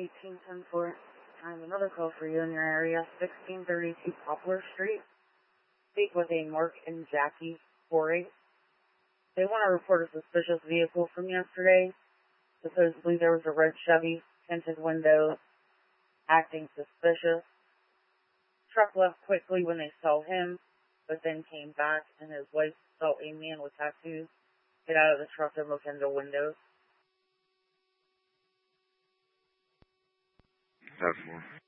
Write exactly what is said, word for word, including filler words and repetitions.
eighteen ten four. I have another call for you in your area, sixteen thirty-two Poplar Street. Speak with a Mark and Jackie Corey. They want to report a suspicious vehicle from yesterday. Supposedly there was a red Chevy, tinted window, acting suspicious. Truck left quickly when they saw him, but then came back and his wife saw a man with tattoos get out of the truck and look in the windows. That's more.